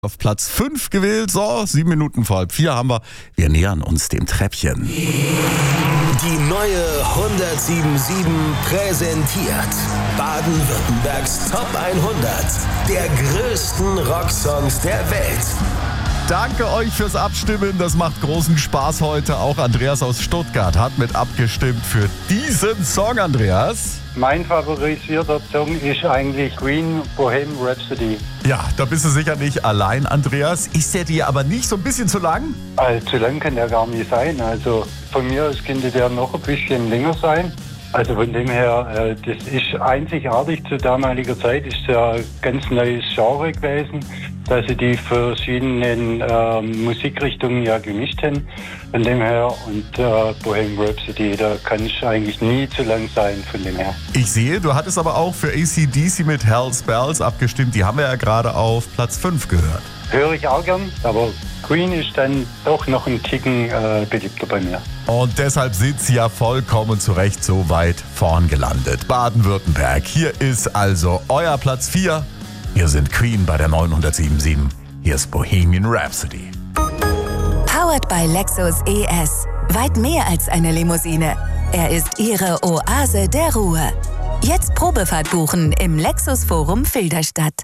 Auf Platz 5 gewählt. So, 7 Minuten vor 3:30 haben wir. Wir nähern uns dem Treppchen. Die neue 107.7 präsentiert Baden-Württembergs Top 100 der größten Rocksongs der Welt. Danke euch fürs Abstimmen. Das macht großen Spaß heute. Auch Andreas aus Stuttgart hat mit abgestimmt für diesen Song, Andreas. Mein favorisierter Song ist eigentlich Queen, Bohemian Rhapsody. Ja, da bist du sicher nicht allein, Andreas. Ist der dir aber nicht so ein bisschen zu lang? Zu lang kann der gar nicht sein. Also von mir aus könnte der noch ein bisschen länger sein. Also von dem her, das ist einzigartig zu damaliger Zeit. Ist ja ein ganz neues Genre gewesen, dass sie die verschiedenen Musikrichtungen ja gemischt haben. Von dem her und Bohemian Rhapsody, da kann es eigentlich nie zu lang sein von dem her. Ich sehe, du hattest aber auch für AC/DC mit Hell's Bells abgestimmt. Die haben wir ja gerade auf Platz 5 gehört. Höre ich auch gern, aber Queen ist dann doch noch ein Ticken beliebter bei mir. Und deshalb sind sie ja vollkommen zu Recht so weit vorn gelandet. Baden-Württemberg, hier ist also euer Platz 4. Wir sind Queen bei der 907.7. Hier ist Bohemian Rhapsody. Powered by Lexus ES. Weit mehr als eine Limousine. Er ist Ihre Oase der Ruhe. Jetzt Probefahrt buchen im Lexus Forum Filderstadt.